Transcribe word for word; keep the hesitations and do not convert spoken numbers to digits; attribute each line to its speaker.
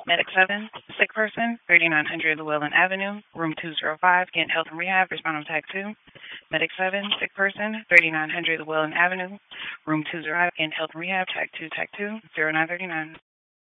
Speaker 1: Medic seven, sick person, thirty-nine hundred Llewellyn Avenue, room two oh five, Kent Health and Rehab, respond on tag two. Medic seven, sick person, thirty-nine hundred Llewellyn Avenue, room two oh five, Kent Health and Rehab, tag two, tag two, zero nine three nine.